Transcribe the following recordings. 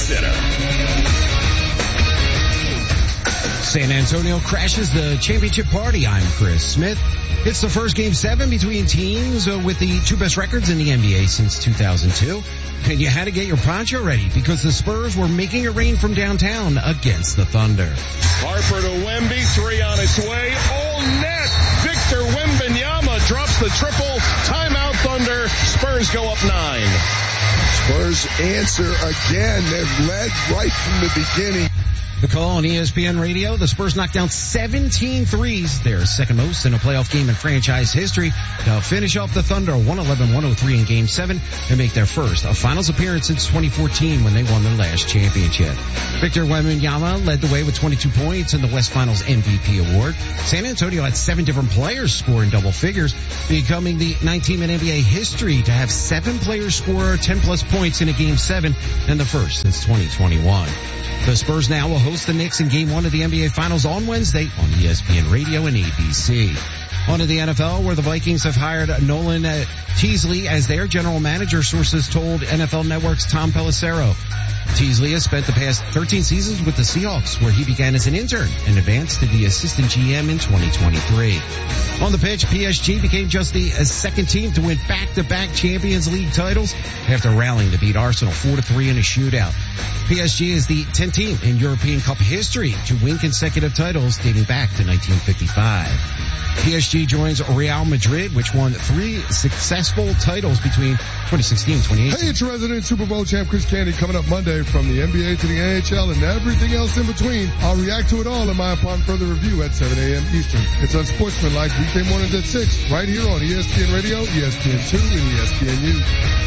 Center. San Antonio crashes the championship party. I'm Chris Smith. It's the first Game 7 between teams with the two best records in the NBA since 2002. And you had to get your poncho ready because the Spurs were making it rain from downtown against the Thunder. Harper to Wemby, three on its way. All net. Victor Wembanyama drops the triple. Timeout Thunder. Spurs go up 9. Spurs answer again. They've led right from the beginning. The call on ESPN Radio, the Spurs knocked down 17 threes, their second most in a playoff game in franchise history. They'll finish off the Thunder 111-103 in Game 7 and make their first finals appearance since 2014 when they won their last championship. Victor Wembanyama led the way with 22 points in the West Finals MVP award. San Antonio had 7 different players score in double figures, becoming the 9th team in NBA history to have 7 players score 10-plus points in a Game 7 and the first since 2021. The Spurs now will host the Knicks in Game 1 of the NBA Finals on Wednesday on ESPN Radio and ABC. On to the NFL, where the Vikings have hired Nolan Teasley as their general manager, sources told NFL Network's Tom Pelissero. Teasley has spent the past 13 seasons with the Seahawks, where he began as an intern and advanced to the assistant GM in 2023. On the pitch, PSG became just the second team to win back-to-back Champions League titles after rallying to beat Arsenal 4-3 in a shootout. PSG is the 10th team in European Cup history to win consecutive titles dating back to 1955. PSG joins Real Madrid, which won 3 successful titles between 2016 and 2018. Hey, it's resident Super Bowl champ Chris Candy coming up Monday from the NBA to the NHL and everything else in between. I'll react to it all in my upon further review at 7 a.m. Eastern. It's Unsportsmanlike weekday mornings at 6 right here on ESPN Radio, ESPN2, and ESPNU.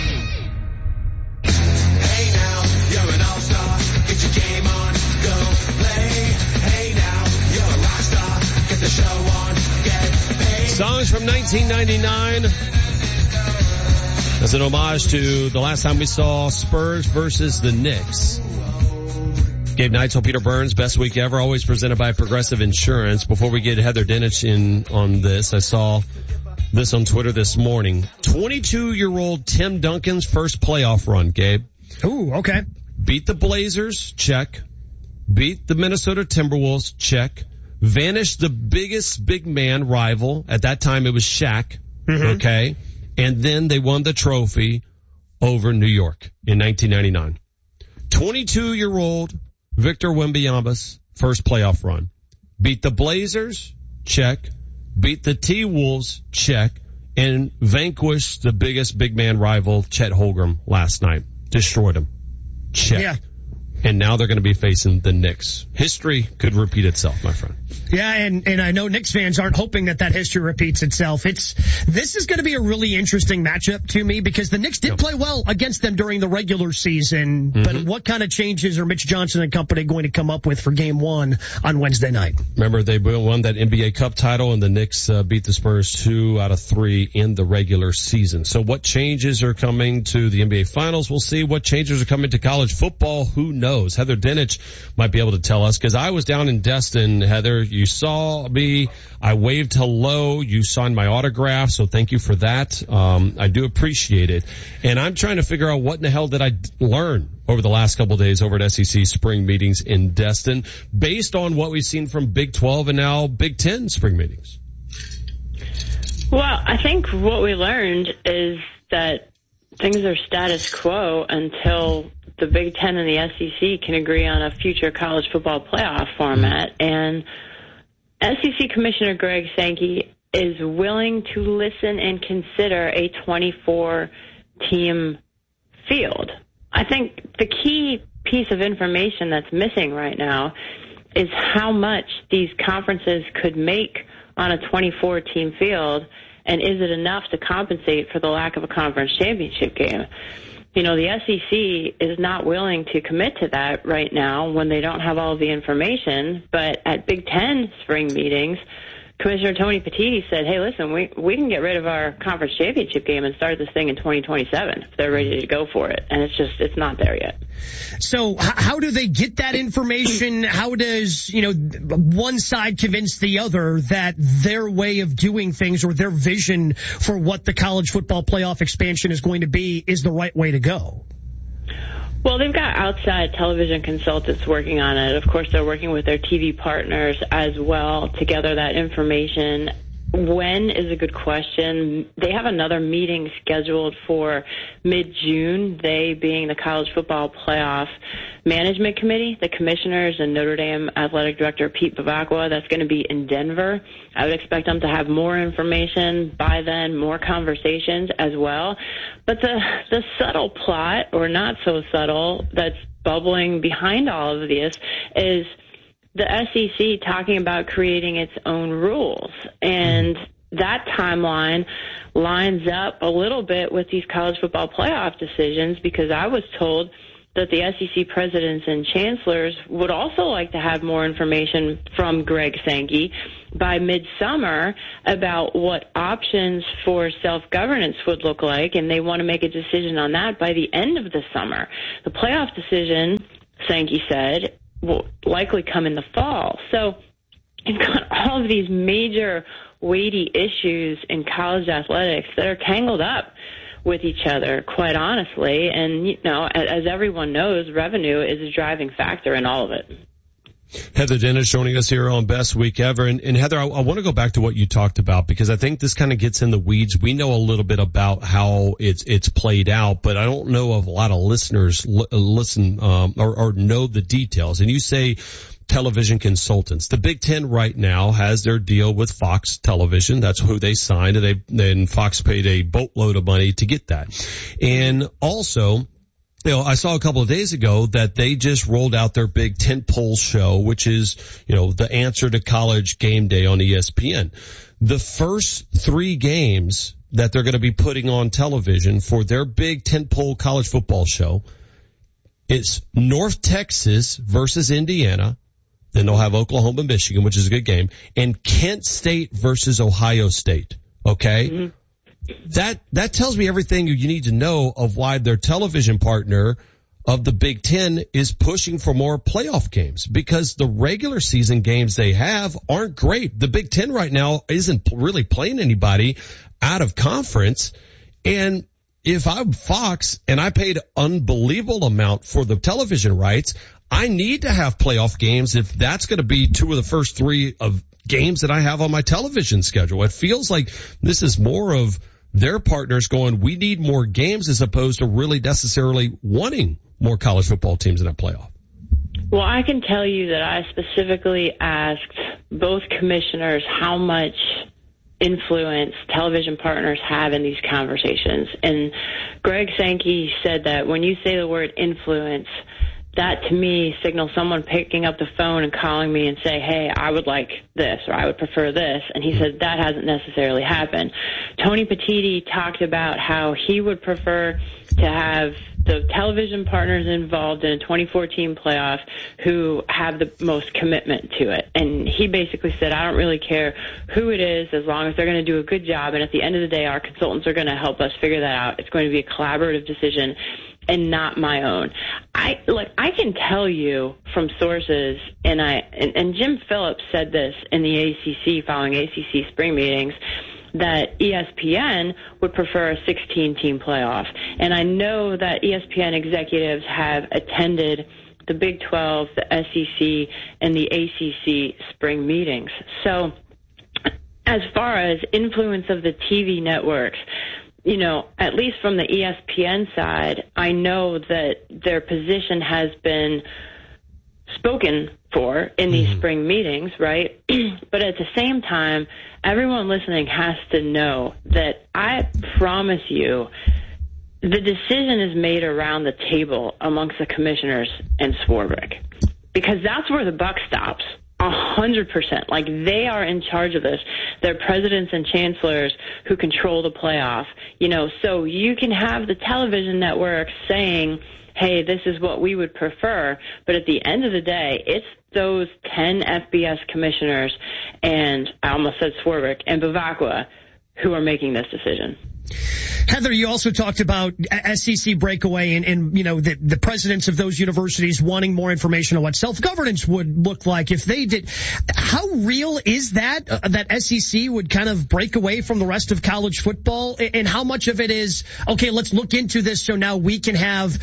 Hey now, you're an all-star. Get your game on, go play. Hey now, you're a rock star. Get the show on, get paid. Songs from 1999. As an homage to the last time we saw Spurs versus the Knicks. Gabe Neitzel, Peter Burns, best week ever, always presented by Progressive Insurance. Before we get Heather Dinich in on this, I saw this on Twitter this morning. 22-year-old Tim Duncan's first playoff run, Gabe. Ooh, okay. Beat the Blazers, check. Beat the Minnesota Timberwolves, check. Vanished the biggest big man rival. At that time it was Shaq, okay? And then they won the trophy over New York in 1999. 22-year-old Victor Wembanyama's first playoff run. Beat the Blazers, check. Beat the T-Wolves, check. And vanquished the biggest big man rival, Chet Holmgren, last night. Destroyed him. Check. Yeah. And now they're going to be facing the Knicks. History could repeat itself, my friend. Yeah, and I know Knicks fans aren't hoping that history repeats itself. This is going to be a really interesting matchup to me because the Knicks did play well against them during the regular season. But what kind of changes are Mitch Johnson and company going to come up with for Game 1 on Wednesday night? Remember, they won that NBA Cup title, and the Knicks beat the Spurs 2 out of 3 in the regular season. So what changes are coming to the NBA Finals? We'll see. What changes are coming to college football? Who knows? Heather Dinich might be able to tell us, because I was down in Destin. Heather, you saw me. I waved hello. You signed my autograph, so thank you for that. I do appreciate it. And I'm trying to figure out what in the hell did I learn over the last couple of days over at SEC spring meetings in Destin, based on what we've seen from Big 12 and now Big 10 spring meetings. Well, I think what we learned is that things are status quo until the Big Ten and the SEC can agree on a future college football playoff format. And SEC Commissioner Greg Sankey is willing to listen and consider a 24-team field. I think the key piece of information that's missing right now is how much these conferences could make on a 24-team field, and is it enough to compensate for the lack of a conference championship game? You know, the SEC is not willing to commit to that right now when they don't have all of the information. But at Big Ten spring meetings, Commissioner Tony Petitti said, hey, listen, we can get rid of our conference championship game and start this thing in 2027 if they're ready to go for it. And it's not there yet. So how do they get that information? How does, one side convince the other that their way of doing things or their vision for what the college football playoff expansion is going to be is the right way to go? Well, they've got outside television consultants working on it. Of course, they're working with their TV partners as well to gather that information. When is a good question. They have another meeting scheduled for mid-June, they being the College Football Playoff Management Committee, the commissioners, and Notre Dame Athletic Director Pete Bavacqua. That's going to be in Denver. I would expect them to have more information by then, more conversations as well. But the subtle plot, or not so subtle, that's bubbling behind all of this is the SEC talking about creating its own rules. And that timeline lines up a little bit with these college football playoff decisions, because I was told that the SEC presidents and chancellors would also like to have more information from Greg Sankey by midsummer about what options for self-governance would look like, and they want to make a decision on that by the end of the summer. The playoff decision, Sankey said, will likely come in the fall. So you've got all of these major weighty issues in college athletics that are tangled up with each other, quite honestly. And, you know, as everyone knows, revenue is a driving factor in all of it. Heather Dennis joining us here on Best Week Ever. And Heather, I want to go back to what you talked about, because I think this kind of gets in the weeds. We know a little bit about how it's played out, but I don't know if a lot of listeners listen or know the details. And you say television consultants. The Big Ten right now has their deal with Fox Television. That's who they signed, and then Fox paid a boatload of money to get that. And also, you know, I saw a couple of days ago that they just rolled out their big tentpole show, which is, you know, the answer to College Game Day on ESPN. The first 3 games that they're going to be putting on television for their big tentpole college football show, it's North Texas versus Indiana. Then they'll have Oklahoma, Michigan, which is a good game, and Kent State versus Ohio State. Okay? Mm-hmm. That tells me everything you need to know of why their television partner of the Big Ten is pushing for more playoff games, because the regular season games they have aren't great. The Big Ten right now isn't really playing anybody out of conference. And if I'm Fox and I paid unbelievable amount for the television rights, I need to have playoff games if that's going to be 2 of the first 3 of games that I have on my television schedule. It feels like this is more of their partners going, we need more games, as opposed to really necessarily wanting more college football teams in a playoff. Well, I can tell you that I specifically asked both commissioners how much influence television partners have in these conversations. And Greg Sankey said that when you say the word influence, that to me signals someone picking up the phone and calling me and say, hey, I would like this, or I would prefer this. And he said that hasn't necessarily happened. Tony Petitti talked about how he would prefer to have the television partners involved in a 2014 playoff who have the most commitment to it. And he basically said, I don't really care who it is, as long as they're going to do a good job. And at the end of the day, our consultants are going to help us figure that out. It's going to be a collaborative decision and not my own. I can tell you from sources, and Jim Phillips said this in the ACC following ACC spring meetings, that ESPN would prefer a 16-team playoff. And I know that ESPN executives have attended the Big 12, the SEC, and the ACC spring meetings. So as far as influence of the TV networks, you know, at least from the ESPN side, I know that their position has been spoken for in these spring meetings, right? But at the same time, everyone listening has to know that I promise you the decision is made around the table amongst the commissioners and Swarbrick, because that's where the buck stops. 100%. Like, they are in charge of this. They're presidents and chancellors who control the playoff. You know, so you can have the television networks saying, hey, this is what we would prefer. But at the end of the day, it's those 10 FBS commissioners, and I almost said Swarbrick, and Bavacqua, who are making this decision. Heather, you also talked about SEC breakaway and the presidents of those universities wanting more information on what self-governance would look like if they did. How real is that, that SEC would kind of break away from the rest of college football? And how much of it is, okay, let's look into this so now we can have,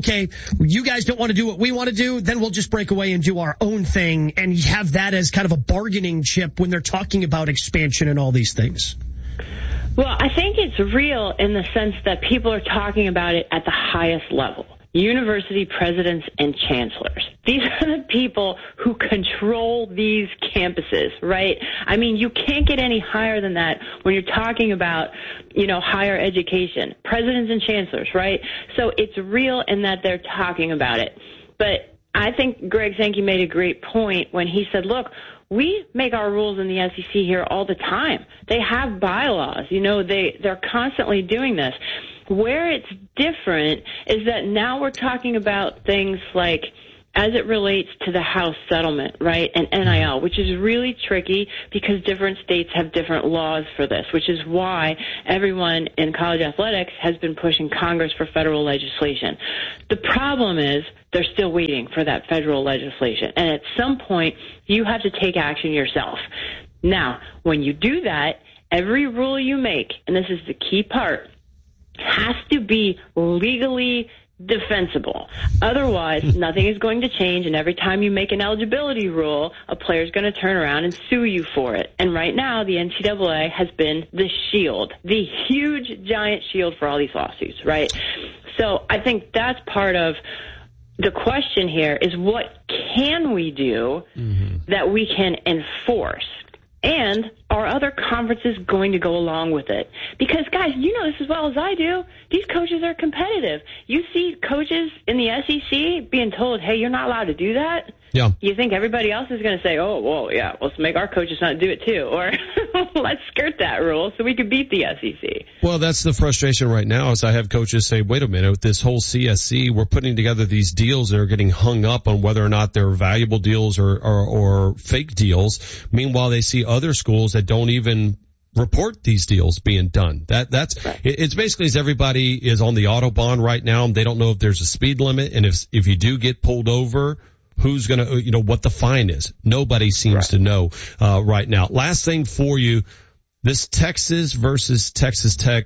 you guys don't want to do what we want to do, then we'll just break away and do our own thing and have that as kind of a bargaining chip when they're talking about expansion and all these things? Well, I think it's real in the sense that people are talking about it at the highest level. University presidents and chancellors. These are the people who control these campuses, right? I mean, you can't get any higher than that when you're talking about, higher education. Presidents and chancellors, right? So it's real in that they're talking about it. But I think Greg Sankey made a great point when he said, look, we make our rules in the SEC here all the time. They have bylaws. They're constantly doing this. Where it's different is that now we're talking about things like as it relates to the House settlement, right, and NIL, which is really tricky because different states have different laws for this, which is why everyone in college athletics has been pushing Congress for federal legislation. The problem is they're still waiting for that federal legislation, and at some point you have to take action yourself. Now, when you do that, every rule you make, and this is the key part, has to be legally defensible. Otherwise, nothing is going to change, and every time you make an eligibility rule, a player's going to turn around and sue you for it. And right now, the NCAA has been the shield, the huge, giant shield for all these lawsuits, right? So I think that's part of the question here is what can we do that we can enforce? And are other conferences going to go along with it? Because, guys, you know this as well as I do. These coaches are competitive. You see coaches in the SEC being told, hey, you're not allowed to do that. Yeah. You think everybody else is going to say, oh, well, yeah, let's make our coaches not do it too. Or let's skirt that rule so we can beat the SEC. Well, that's the frustration right now is I have coaches say, wait a minute, with this whole CSC, we're putting together these deals that are getting hung up on whether or not they're valuable deals or fake deals. Meanwhile, they see other schools that don't even report these deals being done. That's right. It's basically as everybody is on the Autobahn right now and they don't know if there's a speed limit, and if you do get pulled over, who's going to, what the fine is. Nobody seems to know right now. Last thing for you, this Texas versus Texas Tech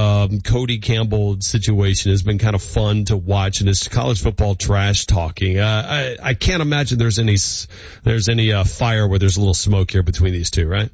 Cody Campbell situation has been kind of fun to watch, and it's college football trash talking. I can't imagine there's any fire where there's a little smoke here between these two, right?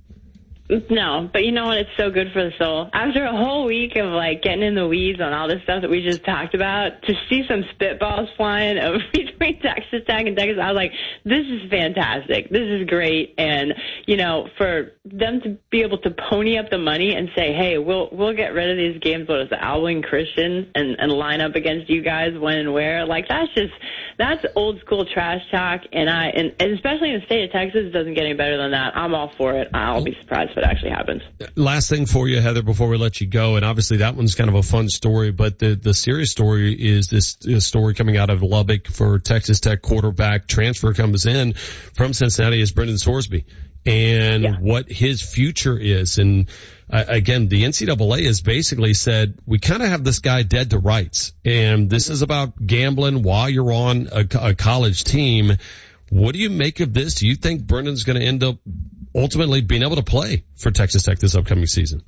No, but you know what? It's so good for the soul. After a whole week of getting in the weeds on all this stuff that we just talked about, to see some spitballs flying between Texas Tech and Texas, I was like, this is fantastic. This is great. And, for them to be able to pony up the money and say, hey, we'll get rid of these games, what is it, Abilene Christian, and line up against you guys when and where. That's old school trash talk. And especially in the state of Texas, it doesn't get any better than that. I'm all for it. I'll be surprised if it actually happens. Last thing for you, Heather, before we let you go, and obviously that one's kind of a fun story, but the serious story is this story coming out of Lubbock for Texas Tech quarterback transfer comes in from Cincinnati is Brendan Sorsby, and what his future is. And again, the NCAA has basically said, we kind of have this guy dead to rights, and this is about gambling while you're on a college team. What do you make of this? Do you think Brendan's going to end up ultimately being able to play for Texas Tech this upcoming season?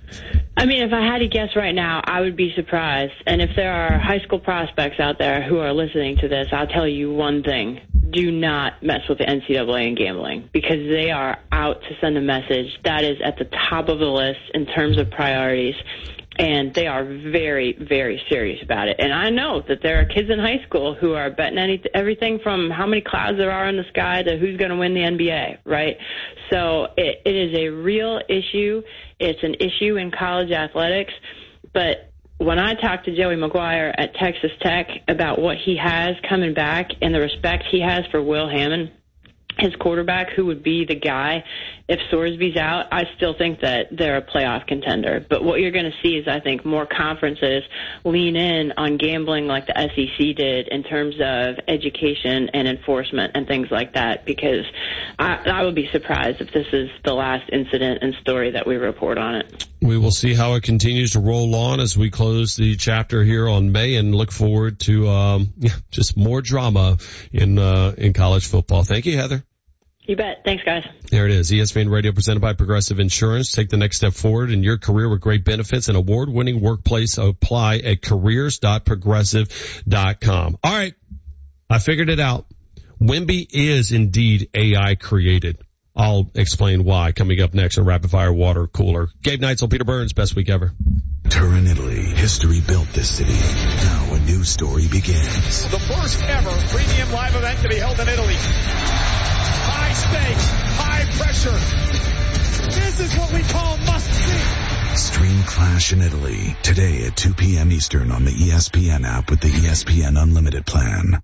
I mean, if I had to guess right now, I would be surprised. And if there are high school prospects out there who are listening to this, I'll tell you one thing. Do not mess with the NCAA and gambling, because they are out to send a message that is at the top of the list in terms of priorities. And they are very, very serious about it. And I know that there are kids in high school who are betting everything from how many clouds there are in the sky to who's going to win the NBA, right? So it is a real issue. It's an issue in college athletics. But when I talked to Joey McGuire at Texas Tech about what he has coming back and the respect he has for Will Hammond, his quarterback, who would be the guy if Sorsby's out, I still think that they're a playoff contender. But what you're going to see is, I think, more conferences lean in on gambling like the SEC did in terms of education and enforcement and things like that, because I would be surprised if this is the last incident and story that we report on it. We will see how it continues to roll on as we close the chapter here on May, and look forward to just more drama in college football. Thank you, Heather. You bet. Thanks, guys. There it is. ESPN Radio presented by Progressive Insurance. Take the next step forward in your career with great benefits and award-winning workplace. Apply at careers.progressive.com. All right. I figured it out. Wemby is indeed AI created. I'll explain why coming up next on Rapid Fire Water Cooler. Gabe Neitzel, Peter Burns, best week ever. Turin, Italy. History built this city. Now a new story begins. The first ever premium live event to be held in Italy. High stakes, high pressure. This is what we call must-see. Stream Clash in Italy today at 2 p.m. Eastern on the ESPN app with the ESPN Unlimited plan.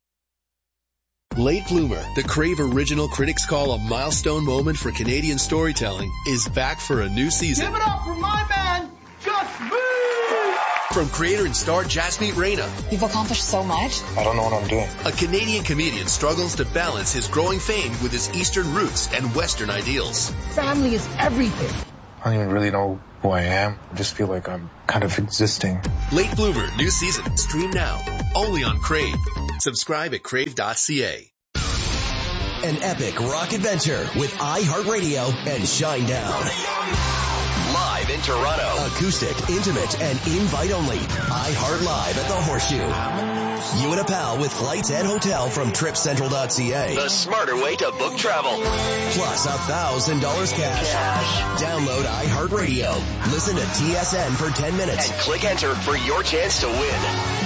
Late Bloomer, the Crave Original critics call a milestone moment for Canadian storytelling, is back for a new season. Give it up for my man, Just Boo! From creator and star Jasmeet Reina. You've accomplished so much. I don't know what I'm doing. A Canadian comedian struggles to balance his growing fame with his Eastern roots and Western ideals. Family is everything. I don't even really know who I am. I just feel like I'm kind of existing. Late Bloomer, new season. Stream now. Only on Crave. Subscribe at crave.ca. An epic rock adventure with iHeartRadio and Shinedown. Live in Toronto. Acoustic, intimate, and invite only. iHeart Live at the Horseshoe. You and a pal with flights and hotel from TripCentral.ca. The smarter way to book travel. Plus $1,000 cash. Download iHeartRadio. Listen to TSN for 10 minutes. And click enter for your chance to win.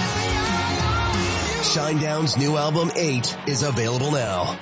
Shinedown's new album, 8, is available now.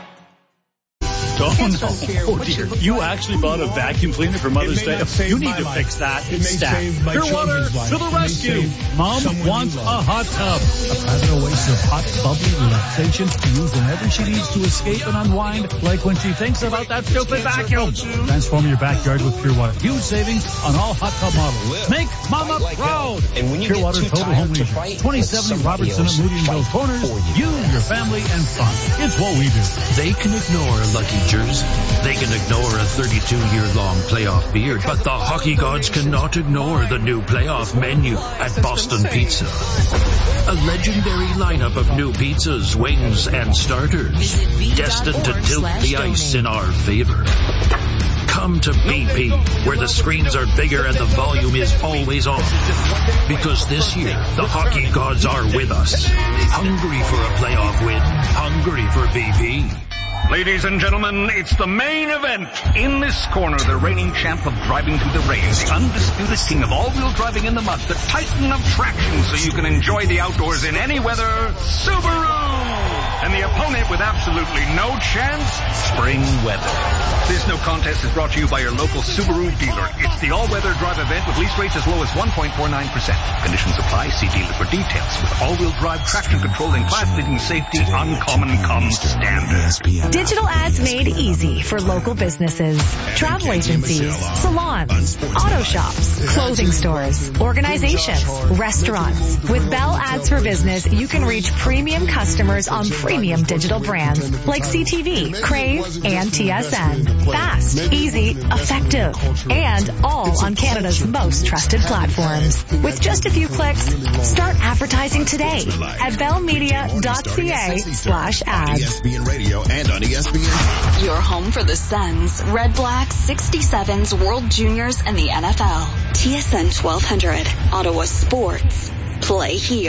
Oh, no. Oh, dear. You actually bought a vacuum cleaner for Mother's Day? You need to fix that. It's stacked. Clearwater to the rescue. Mom wants a hot tub. A fabulous oasis of hot, bubbly relaxation to use whenever she needs to escape and unwind, like when she thinks about that stupid vacuum. Transform your backyard with Clearwater. Huge savings on all hot tub models. Make Mama proud. Clearwater Total Home Leisure. 2070 Robertson and Moody and Mills Corners. You, your family, and fun. It's what we do. They can ignore lucky jersey. They can ignore a 32-year-long playoff beard, but the hockey gods cannot ignore the new playoff menu at Boston Pizza. A legendary lineup of new pizzas, wings, and starters, destined to tilt the ice in our favor. Come to BP, where the screens are bigger and the volume is always on. Because this year, the hockey gods are with us. Hungry for a playoff win. Hungry for BP. Ladies and gentlemen, it's the main event. In this corner, the reigning champ of driving through the rain, the undisputed king of all-wheel driving in the mud, the titan of traction so you can enjoy the outdoors in any weather, Subaru! And the opponent with absolutely no chance, spring weather. This no contest is brought to you by your local Subaru dealer. It's the all-weather drive event with lease rates as low as 1.49%. Conditions apply. See dealer for details. With all-wheel drive traction control and class-leading safety, uncommon comes standard. Digital ads made easy for local businesses, travel agencies, salons, auto shops, clothing stores, organizations, restaurants. With Bell Ads for Business, you can reach premium customers on premium digital brands like CTV, Crave, and TSN. Fast, easy, effective, and all on Canada's most trusted platforms. With just a few clicks, start advertising today at bellmedia.ca/ads. ESPN Radio and on ESPN. Your home for the Suns, Red Blacks, 67s, World Juniors, and the NFL. TSN 1200, Ottawa Sports. Play here.